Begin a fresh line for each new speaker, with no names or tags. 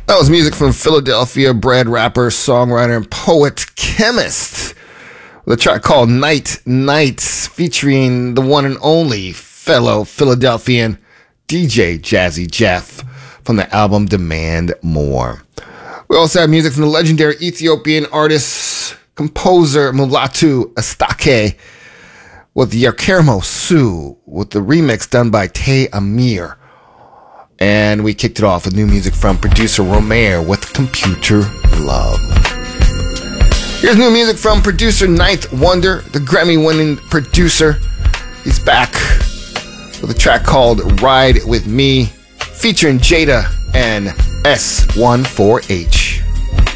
That was music from Philadelphia bred rapper, songwriter, and poet Chemist, with a track called Night Nights, featuring the one and only fellow Philadelphian DJ Jazzy Jeff from the album Demand More. We also have music from the legendary Ethiopian artist, composer Mulatu Astake with Yakermo Su, with the remix done by Tay Amir. And we kicked it off with new music from producer Romare with Computer Love. Here's new music from producer Ninth Wonder, the Grammy-winning producer. He's back with a track called Ride With Me, featuring Jada and S14H.